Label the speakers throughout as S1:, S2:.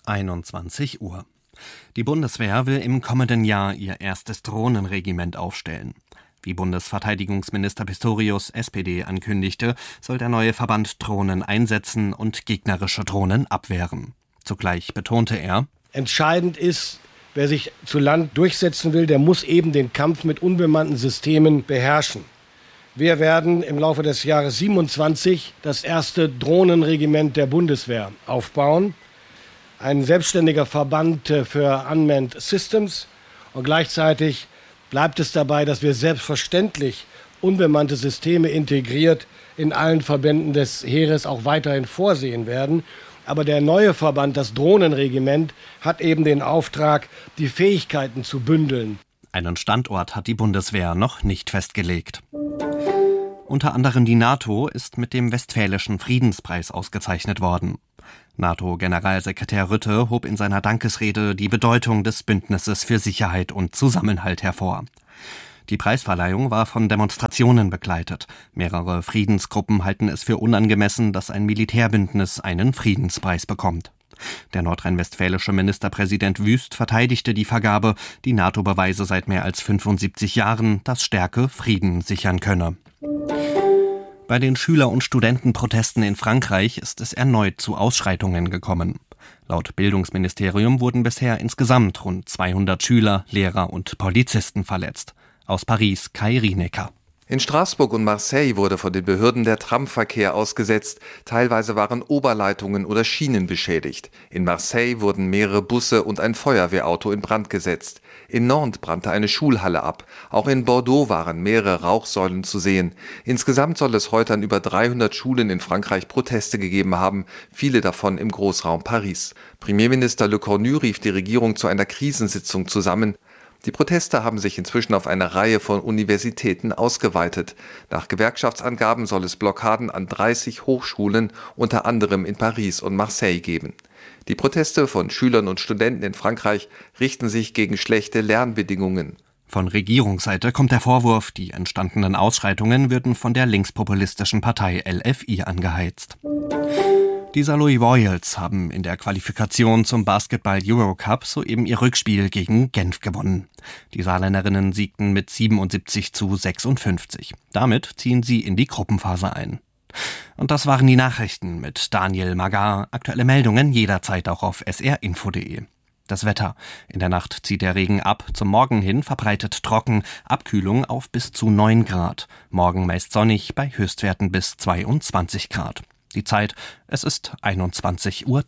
S1: 21 Uhr. Die Bundeswehr will im kommenden Jahr ihr erstes Drohnenregiment aufstellen. Wie Bundesverteidigungsminister Pistorius, SPD, ankündigte, soll der neue Verband Drohnen einsetzen und gegnerische Drohnen abwehren. Zugleich betonte er:
S2: Entscheidend ist, wer sich zu Land durchsetzen will, der muss eben den Kampf mit unbemannten Systemen beherrschen. Wir werden im Laufe des Jahres 27 das erste Drohnenregiment der Bundeswehr aufbauen. Ein selbstständiger Verband für Unmanned Systems. Und gleichzeitig bleibt es dabei, dass wir selbstverständlich unbemannte Systeme integriert in allen Verbänden des Heeres auch weiterhin vorsehen werden. Aber der neue Verband, das Drohnenregiment, hat eben den Auftrag, die Fähigkeiten zu bündeln.
S1: Einen Standort hat die Bundeswehr noch nicht festgelegt. Unter anderem die NATO ist mit dem Westfälischen Friedenspreis ausgezeichnet worden. NATO-Generalsekretär Rutte hob in seiner Dankesrede die Bedeutung des Bündnisses für Sicherheit und Zusammenhalt hervor. Die Preisverleihung war von Demonstrationen begleitet. Mehrere Friedensgruppen halten es für unangemessen, dass ein Militärbündnis einen Friedenspreis bekommt. Der nordrhein-westfälische Ministerpräsident Wüst verteidigte die Vergabe. Die NATO beweise seit mehr als 75 Jahren, dass Stärke Frieden sichern könne. Bei den Schüler- und Studentenprotesten in Frankreich ist es erneut zu Ausschreitungen gekommen. Laut Bildungsministerium wurden bisher insgesamt rund 200 Schüler, Lehrer und Polizisten verletzt. Aus Paris, Kai Rienecker.
S3: In Straßburg und Marseille wurde von den Behörden der Tramverkehr ausgesetzt. Teilweise waren Oberleitungen oder Schienen beschädigt. In Marseille wurden mehrere Busse und ein Feuerwehrauto in Brand gesetzt. In Nantes brannte eine Schulhalle ab. Auch in Bordeaux waren mehrere Rauchsäulen zu sehen. Insgesamt soll es heute an über 300 Schulen in Frankreich Proteste gegeben haben, viele davon im Großraum Paris. Premierminister Le Cornu rief die Regierung zu einer Krisensitzung zusammen. Die Proteste haben sich inzwischen auf eine Reihe von Universitäten ausgeweitet. Nach Gewerkschaftsangaben soll es Blockaden an 30 Hochschulen, unter anderem in Paris und Marseille, geben. Die Proteste von Schülern und Studenten in Frankreich richten sich gegen schlechte Lernbedingungen.
S1: Von Regierungsseite kommt der Vorwurf, die entstandenen Ausschreitungen würden von der linkspopulistischen Partei LFI angeheizt. Die Saloy Royals haben in der Qualifikation zum Basketball-Eurocup soeben ihr Rückspiel gegen Genf gewonnen. Die Saarländerinnen siegten mit 77:56. Damit ziehen sie in die Gruppenphase ein. Und das waren die Nachrichten mit Daniel Magar. Aktuelle Meldungen jederzeit auch auf srinfo.de. Das Wetter. In der Nacht zieht der Regen ab, zum Morgen hin verbreitet trocken, Abkühlung auf bis zu 9 Grad. Morgen meist sonnig bei Höchstwerten bis 22 Grad. Die Zeit, es ist 21:03 Uhr.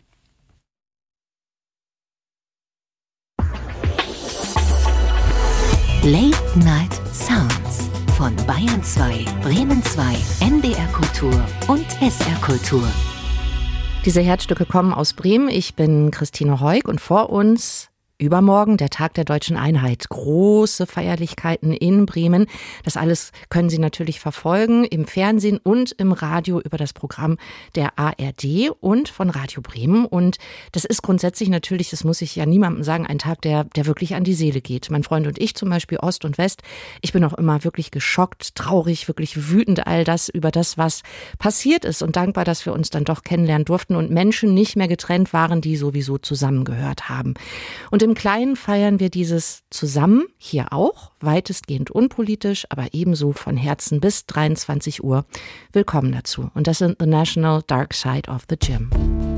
S4: Late Night Sounds von Bayern 2, Bremen 2, NDR Kultur und SR Kultur.
S5: Diese Herzstücke kommen aus Bremen. Ich bin Christine Heug und vor uns übermorgen der Tag der Deutschen Einheit. Große Feierlichkeiten in Bremen. Das alles können Sie natürlich verfolgen im Fernsehen und im Radio über das Programm der ARD und von Radio Bremen. Und das ist grundsätzlich natürlich, das muss ich ja niemandem sagen, ein Tag, der wirklich an die Seele geht. Mein Freund und ich zum Beispiel, Ost und West. Ich bin auch immer wirklich geschockt, traurig, wirklich wütend all das über das, was passiert ist und dankbar, dass wir uns dann doch kennenlernen durften und Menschen nicht mehr getrennt waren, die sowieso zusammengehört haben. Und im Kleinen feiern wir dieses zusammen, hier auch, weitestgehend unpolitisch, aber ebenso von Herzen bis 23 Uhr. Willkommen dazu. Und das sind The National Dark Side of the Gym.